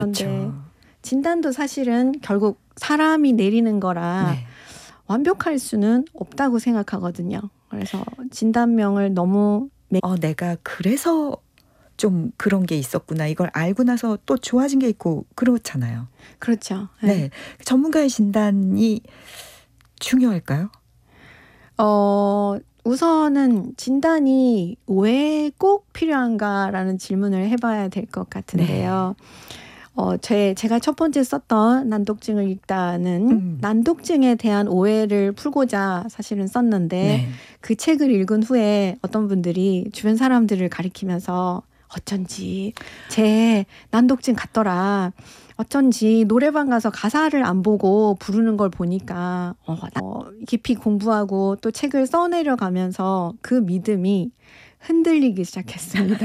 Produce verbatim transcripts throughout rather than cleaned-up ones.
그런데 그렇죠. 진단도 사실은 결국 사람이 내리는 거라 네. 완벽할 수는 없다고 생각하거든요. 그래서 진단명을 너무 어, 내가 그래서 좀 그런 게 있었구나. 이걸 알고 나서 또 좋아진 게 있고 그렇잖아요. 그렇죠. 네. 네. 전문가의 진단이 중요할까요? 어, 우선은 진단이 왜 꼭 필요한가라는 질문을 해봐야 될 것 같은데요. 어, 제, 제가 첫 번째 썼던 난독증을 읽다는 음. 난독증에 대한 오해를 풀고자 사실은 썼는데 네. 그 책을 읽은 후에 어떤 분들이 주변 사람들을 가리키면서 어쩐지 쟤 난독증 같더라. 어쩐지 노래방 가서 가사를 안 보고 부르는 걸 보니까 어, 어, 깊이 공부하고 또 책을 써내려 가면서 그 믿음이 흔들리기 시작했습니다.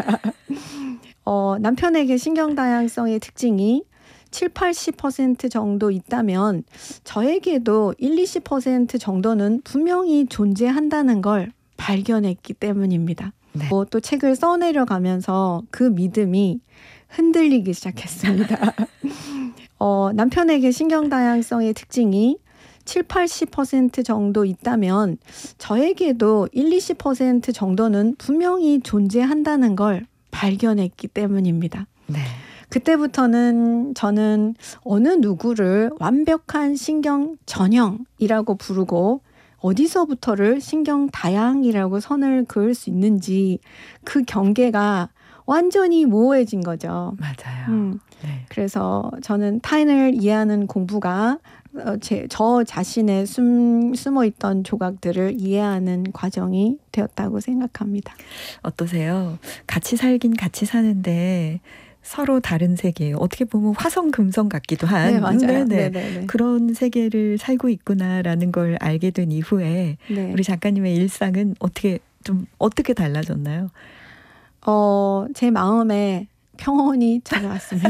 어, 남편에게 신경다양성의 특징이 칠, 팔십 퍼센트 정도 있다면 저에게도 일, 이십 퍼센트 정도는 분명히 존재한다는 걸 발견했기 때문입니다. 네. 어, 또 책을 써내려 가면서 그 믿음이 흔들리기 시작했습니다. 어, 남편에게 신경다양성의 특징이 칠, 팔십 퍼센트 정도 있다면 저에게도 일, 이십 퍼센트 정도는 분명히 존재한다는 걸 발견했기 때문입니다. 네. 그때부터는 저는 어느 누구를 완벽한 신경 전형이라고 부르고 어디서부터를 신경 다양이라고 선을 그을 수 있는지 그 경계가 완전히 모호해진 거죠. 맞아요. 음, 네. 그래서 저는 타인을 이해하는 공부가 어, 제, 저 자신의 숨, 숨어있던 조각들을 이해하는 과정이 되었다고 생각합니다. 어떠세요? 같이 살긴 같이 사는데 서로 다른 세계, 어떻게 보면 화성 금성 같기도 한 네, 맞아요. 네네. 네네네. 그런 세계를 살고 있구나라는 걸 알게 된 이후에 네. 우리 작가님의 일상은 어떻게 좀 어떻게 달라졌나요? 어, 제 마음에 평온이 찾아왔습니다.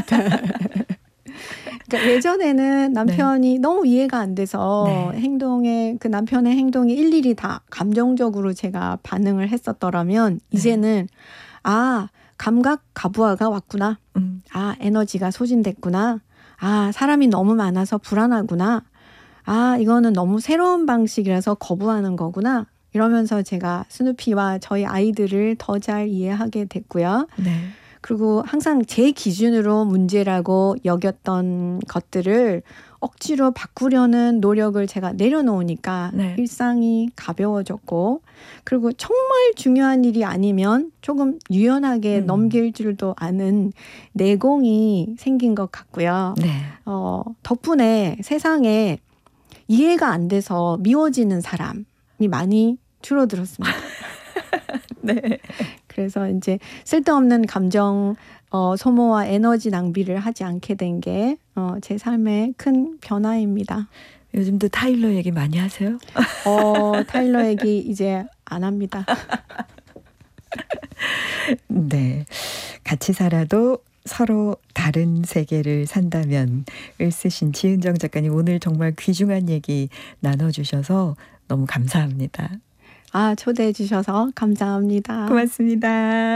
그러니까 예전에는 남편이 네. 너무 이해가 안 돼서 네. 행동에 그 남편의 행동이 일일이 다 감정적으로 제가 반응을 했었더라면 네. 이제는 아 감각 가부화가 왔구나. 음. 아 에너지가 소진됐구나. 아 사람이 너무 많아서 불안하구나. 아 이거는 너무 새로운 방식이라서 거부하는 거구나. 이러면서 제가 스누피와 저희 아이들을 더 잘 이해하게 됐고요. 네. 그리고 항상 제 기준으로 문제라고 여겼던 것들을 억지로 바꾸려는 노력을 제가 내려놓으니까 네. 일상이 가벼워졌고 그리고 정말 중요한 일이 아니면 조금 유연하게 음. 넘길 줄도 아는 내공이 생긴 것 같고요. 네. 어, 덕분에 세상에 이해가 안 돼서 미워지는 사람이 많이 줄어들었습니다. 네. 그래서 이제 쓸데없는 감정 어, 소모와 에너지 낭비를 하지 않게 된 게 어, 제 삶의 큰 변화입니다. 요즘도 타일러 얘기 많이 하세요? 어, 타일러 얘기 이제 안 합니다. 네. 같이 살아도 서로 다른 세계를 산다면을 쓰신 지은정 작가님 오늘 정말 귀중한 얘기 나눠주셔서 너무 감사합니다. 아, 초대해 주셔서 감사합니다. 고맙습니다.